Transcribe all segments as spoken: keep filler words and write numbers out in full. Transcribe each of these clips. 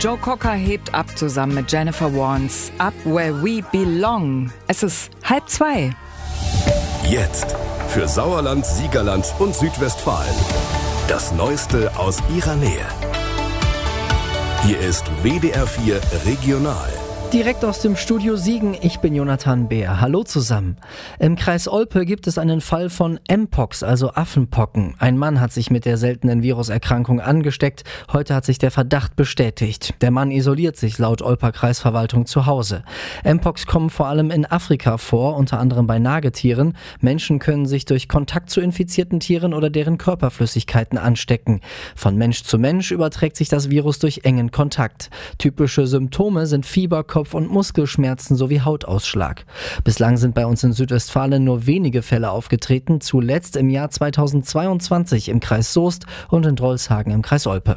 Joe Cocker hebt ab zusammen mit Jennifer Warnes. Up Where We Belong. Es ist halb zwei. Jetzt für Sauerland, Siegerland und Südwestfalen. Das Neueste aus ihrer Nähe. Hier ist W D R vier Regional. Direkt aus dem Studio Siegen, ich bin Jonathan Beer. Hallo zusammen. Im Kreis Olpe gibt es einen Fall von Mpox, also Affenpocken. Ein Mann hat sich mit der seltenen Viruserkrankung angesteckt. Heute hat sich der Verdacht bestätigt. Der Mann isoliert sich laut Olper Kreisverwaltung zu Hause. Mpox kommen vor allem in Afrika vor, unter anderem bei Nagetieren. Menschen können sich durch Kontakt zu infizierten Tieren oder deren Körperflüssigkeiten anstecken. Von Mensch zu Mensch überträgt sich das Virus durch engen Kontakt. Typische Symptome sind Fieber, Kopf- und Muskelschmerzen sowie Hautausschlag. Bislang sind bei uns in Südwestfalen nur wenige Fälle aufgetreten, zuletzt im Jahr zweitausendzweiundzwanzig im Kreis Soest und in Drolshagen im Kreis Olpe.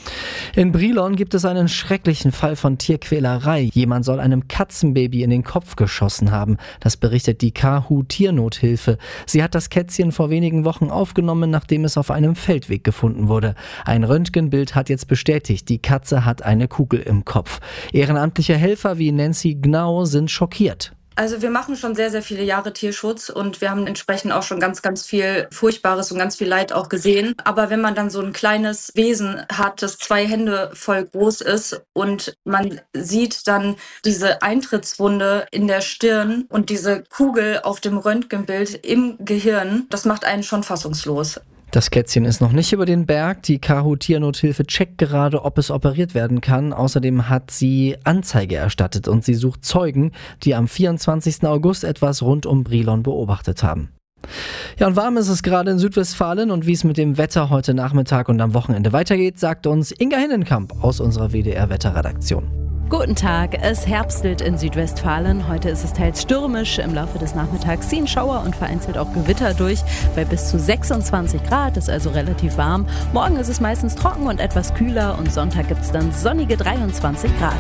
In Brilon gibt es einen schrecklichen Fall von Tierquälerei. Jemand soll einem Katzenbaby in den Kopf geschossen haben. Das berichtet die K H U Tiernothilfe. Sie hat das Kätzchen vor wenigen Wochen aufgenommen, nachdem es auf einem Feldweg gefunden wurde. Ein Röntgenbild hat jetzt bestätigt, die Katze hat eine Kugel im Kopf. Ehrenamtliche Helfer wie Nancy Gnau sind schockiert. Also wir machen schon sehr, sehr viele Jahre Tierschutz und wir haben entsprechend auch schon ganz, ganz viel Furchtbares und ganz viel Leid auch gesehen. Aber wenn man dann so ein kleines Wesen hat, das zwei Hände voll groß ist und man sieht dann diese Eintrittswunde in der Stirn und diese Kugel auf dem Röntgenbild im Gehirn, das macht einen schon fassungslos. Das Kätzchen ist noch nicht über den Berg. Die K H U Tiernothilfe checkt gerade, ob es operiert werden kann. Außerdem hat sie Anzeige erstattet und sie sucht Zeugen, die am vierundzwanzigsten August etwas rund um Brilon beobachtet haben. Ja, und warm ist es gerade in Südwestfalen und wie es mit dem Wetter heute Nachmittag und am Wochenende weitergeht, sagt uns Inga Hinnenkamp aus unserer W D R-Wetterredaktion. Guten Tag, es herbstelt in Südwestfalen. Heute ist es teils stürmisch. Im Laufe des Nachmittags ziehen Schauer und vereinzelt auch Gewitter durch. Bei bis zu sechsundzwanzig Grad ist also relativ warm. Morgen ist es meistens trocken und etwas kühler und Sonntag gibt es dann sonnige dreiundzwanzig Grad.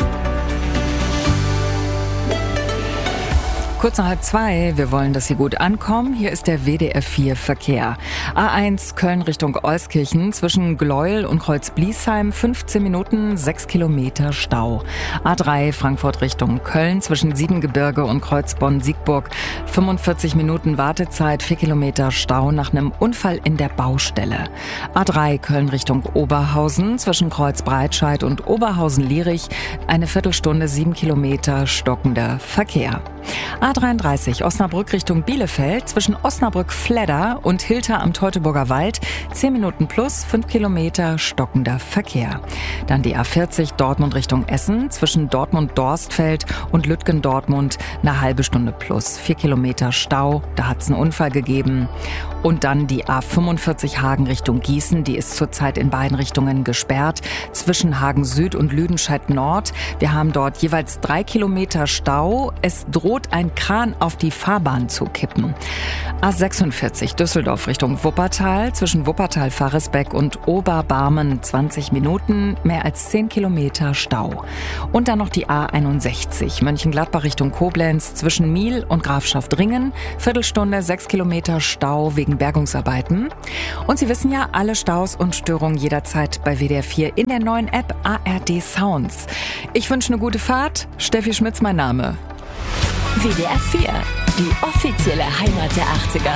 Kurz nach halb zwei, wir wollen, dass Sie gut ankommen. Hier ist der W D R vier Verkehr. A eins Köln Richtung Euskirchen zwischen Gleuel und Kreuz-Bliesheim, fünfzehn Minuten, sechs Kilometer Stau. A drei Frankfurt Richtung Köln zwischen Siebengebirge und Kreuzbonn-Siegburg, fünfundvierzig Minuten Wartezeit, vier Kilometer Stau nach einem Unfall in der Baustelle. A drei Köln Richtung Oberhausen zwischen Kreuz-Breitscheid und Oberhausen-Lierich, eine Viertelstunde, sieben Kilometer stockender Verkehr. A dreiunddreißig Osnabrück Richtung Bielefeld zwischen Osnabrück-Fledder und Hilter am Teutoburger Wald, zehn Minuten plus, fünf Kilometer stockender Verkehr. Dann die A vierzig Dortmund Richtung Essen zwischen Dortmund-Dorstfeld und Lütgendortmund, eine halbe Stunde plus, vier Kilometer Stau, da hat es einen Unfall gegeben. Und dann die A fünfundvierzig Hagen Richtung Gießen, die ist zurzeit in beiden Richtungen gesperrt, zwischen Hagen Süd und Lüdenscheid Nord. Wir haben dort jeweils drei Kilometer Stau. Es droht ein Kran auf die Fahrbahn zu kippen. A sechsundvierzig Düsseldorf Richtung Wuppertal, zwischen Wuppertal-Faresbeck und Oberbarmen zwanzig Minuten, mehr als zehn Kilometer Stau. Und dann noch die A einundsechzig Mönchengladbach Richtung Koblenz, zwischen Miel und Grafschaft-Ringen, Viertelstunde, sechs Kilometer Stau wegen Bergungsarbeiten. Und Sie wissen ja, alle Staus und Störungen jederzeit bei W D R vier in der neuen App A R D Sounds. Ich wünsche eine gute Fahrt. Steffi Schmitz mein Name. W D R vier, die offizielle Heimat der achtziger.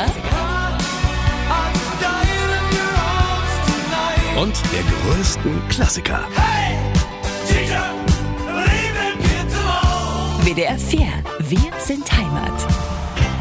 Und der größten Klassiker. W D R vier, wir sind Heimat.